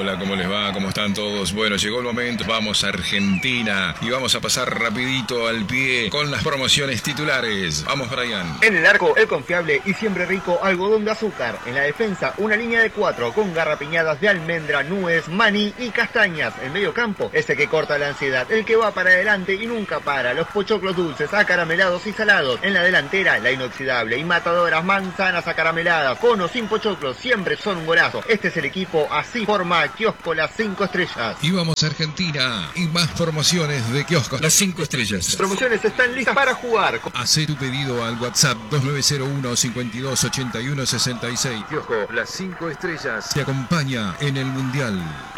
Hola, ¿cómo les va? ¿Cómo están todos? Bueno, llegó el momento, vamos a Argentina y vamos a pasar rapidito al pie con las promociones titulares. Vamos, Brian. En el arco, el confiable y siempre rico algodón de azúcar. En la defensa, una línea de 4 con garrapiñadas de almendra, nuez, maní y castañas. En medio campo, ese que corta la ansiedad, el que va para adelante y nunca para. Los pochoclos dulces, acaramelados y salados. En la delantera, la inoxidable y matadoras manzanas acarameladas. Con o sin pochoclos, siempre son un golazo. Este es el equipo, así forma Kiosco Las 5 Estrellas. Y vamos a Argentina y más promociones de Kiosco Las 5 Estrellas. Las promociones están listas para jugar. Hacé tu pedido al WhatsApp 2901 52 81 66. Kiosco Las 5 Estrellas Te acompaña en el Mundial.